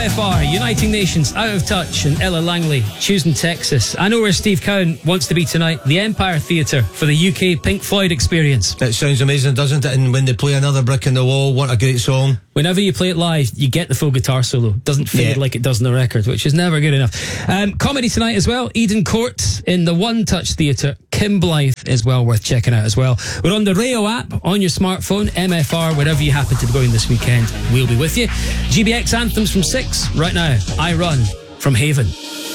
MFR, Uniting Nations, Out of Touch, and Ella Langley, choosing Texas. I know where Steve Cowan wants to be tonight, the Empire Theatre, for the UK Pink Floyd experience. That sounds amazing, doesn't it? And when they play Another Brick in the Wall, what a great song. Whenever you play it live, you get the full guitar solo. It doesn't fade like it does in the record, which is never good enough. Comedy tonight as well. Eden Court in the One Touch Theatre. Kim Blythe is well worth checking out as well. We're on the Rayo app on your smartphone, MFR, wherever you happen to be going this weekend. We'll be with you. GBX anthems from 6 right now. I Run from Haven.